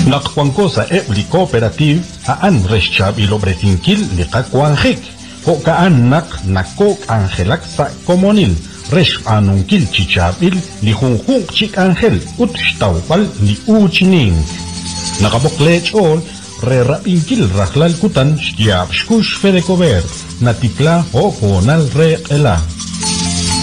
Nakwankosa ebli cooperative aan reschab ilobretingkil liqakwanjik. Kokaan nakok angelak sa komonil. Resh anunkil chichabil lihunghung chik angel utstawpal li uchining. Nakaboklech on rerapinkil raklal kutan shtiap shkush fedekover. Natikla o konal re ela.